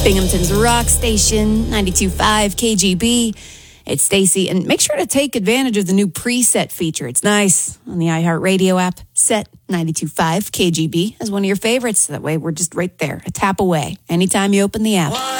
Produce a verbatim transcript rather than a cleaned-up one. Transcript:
Binghamton's rock station, ninety-two point five K G B. It's Stacy, and make sure to take advantage of the new preset feature. It's nice on the iHeartRadio app. Set ninety-two point five K G B as one of your favorites. That way, we're just right there, a tap away, anytime you open the app.